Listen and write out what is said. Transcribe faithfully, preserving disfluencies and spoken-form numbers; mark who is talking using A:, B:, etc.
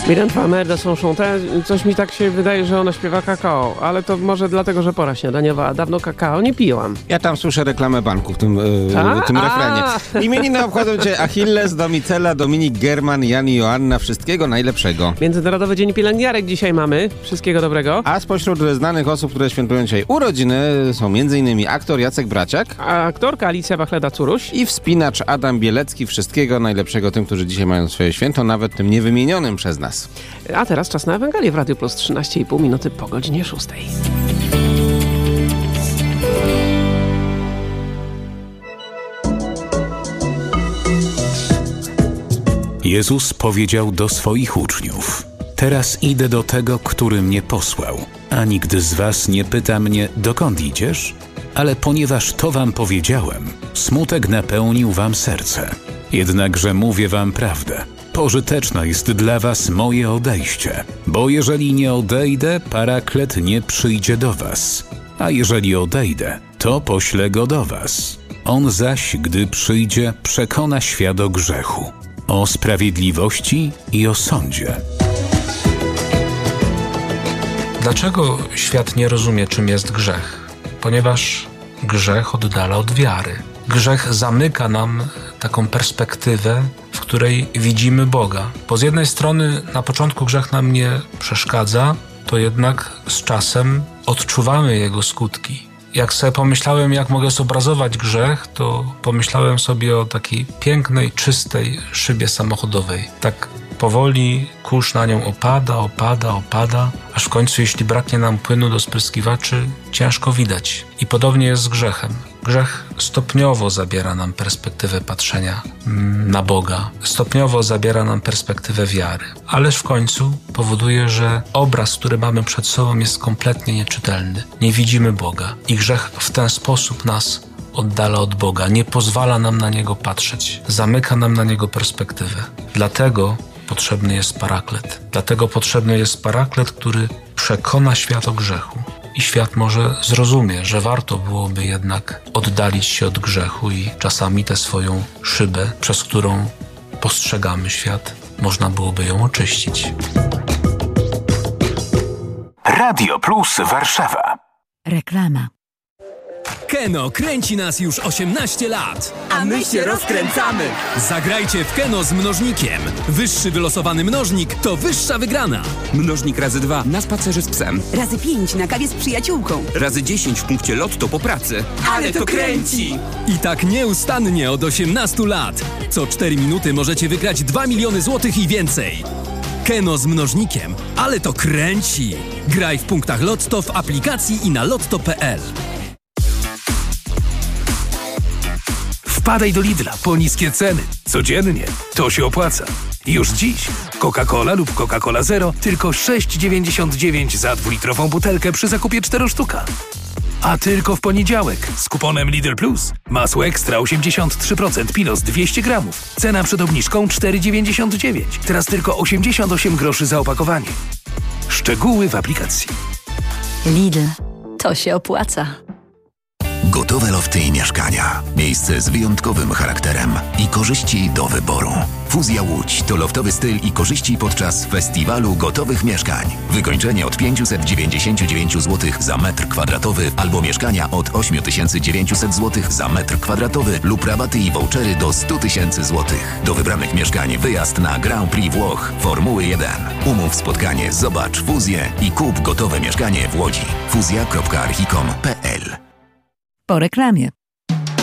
A: Mylène Farmer de son chanteur, coś mi tak się wydaje, że ona śpiewa kakao, ale to może dlatego, że pora śniadaniowa, a dawno kakao nie piłam.
B: Ja tam słyszę reklamę banku w tym, yy, w tym refrenie. Imieniny obchodzą cię Achilles, Domicela, Dominik, German, Jan i Joanna. Wszystkiego najlepszego.
A: Międzynarodowy Dzień Pielęgniarek dzisiaj mamy. Wszystkiego dobrego.
B: A spośród znanych osób, które świętują dzisiaj urodziny, są m.in. aktor Jacek Braciak,
A: a aktorka Alicja Wachleda-Curuś
B: i wspinacz Adam Bielecki. Wszystkiego najlepszego tym, którzy dzisiaj mają swoje święto, nawet tym niewymienionym przez nas.
A: A teraz czas na Ewangelię w Radiu Plus, trzynaście i pół minuty po godzinie szóstej.
C: Jezus powiedział do swoich uczniów: teraz idę do tego, który mnie posłał, a nikt z was nie pyta mnie, dokąd idziesz? Ale ponieważ to wam powiedziałem, smutek napełnił wam serce. Jednakże mówię wam prawdę. Pożyteczne jest dla was moje odejście, bo jeżeli nie odejdę, Paraklet nie przyjdzie do was, a jeżeli odejdę, to poślę go do was. On zaś, gdy przyjdzie, przekona świat o grzechu, o sprawiedliwości i o sądzie.
D: Dlaczego świat nie rozumie, czym jest grzech? Ponieważ grzech oddala od wiary. Grzech zamyka nam taką perspektywę, w której widzimy Boga. Bo z jednej strony na początku grzech nam nie przeszkadza, to jednak z czasem odczuwamy jego skutki. Jak sobie pomyślałem, jak mogę zobrazować grzech, to pomyślałem sobie o takiej pięknej, czystej szybie samochodowej. Tak powoli kurz na nią opada, opada, opada, aż w końcu, jeśli braknie nam płynu do spryskiwaczy, ciężko widać. I podobnie jest z grzechem. Grzech stopniowo zabiera nam perspektywę patrzenia na Boga, stopniowo zabiera nam perspektywę wiary, ależ w końcu powoduje, że obraz, który mamy przed sobą, jest kompletnie nieczytelny. Nie widzimy Boga i grzech w ten sposób nas oddala od Boga, nie pozwala nam na Niego patrzeć, zamyka nam na Niego perspektywę. Dlatego potrzebny jest Paraklet. Dlatego potrzebny jest Paraklet, który przekona świat o grzechu. I świat może zrozumie, że warto byłoby jednak oddalić się od grzechu i czasami tę swoją szybę, przez którą postrzegamy świat, można byłoby ją oczyścić.
C: Radio Plus Warszawa.
E: Reklama.
F: Keno kręci nas już osiemnaście lat.
G: A my się rozkręcamy.
F: Zagrajcie w Keno z mnożnikiem. Wyższy wylosowany mnożnik to wyższa wygrana.
G: Mnożnik razy dwa na spacerze z psem.
E: Razy pięć na kawie z przyjaciółką.
G: Razy dziesięć w punkcie lotto po pracy.
E: Ale to kręci!
F: I tak nieustannie od osiemnastu lat. Co cztery minuty możecie wygrać dwa miliony złotych i więcej. Keno z mnożnikiem. Ale to kręci! Graj w punktach Lotto, w aplikacji i na lotto kropka pe el.
H: Wpadaj do Lidla po niskie ceny. Codziennie. To się opłaca. Już dziś. Coca-Cola lub Coca-Cola Zero tylko sześć dziewięćdziesiąt dziewięć za dwulitrową butelkę przy zakupie cztery sztuka. A tylko w poniedziałek z kuponem Lidl Plus. Masło ekstra osiemdziesiąt trzy procent Pilos dwieście gramów. Cena przed obniżką cztery dziewięćdziesiąt dziewięć. Teraz tylko osiemdziesiąt osiem groszy za opakowanie. Szczegóły w aplikacji.
E: Lidl. To się opłaca.
I: Gotowe lofty i mieszkania. Miejsce z wyjątkowym charakterem i korzyści do wyboru. Fuzja Łódź to loftowy styl i korzyści podczas festiwalu gotowych mieszkań. Wykończenie od pięćset dziewięćdziesiąt dziewięć złotych za metr kwadratowy albo mieszkania od osiem tysięcy dziewięćset złotych za metr kwadratowy lub rabaty i vouchery do sto tysięcy złotych. Do wybranych mieszkań wyjazd na Grand Prix Włoch Formuły jeden. Umów spotkanie, zobacz fuzję i kup gotowe mieszkanie w Łodzi. fuzja kropka archicom kropka pe el.
E: Po reklamie.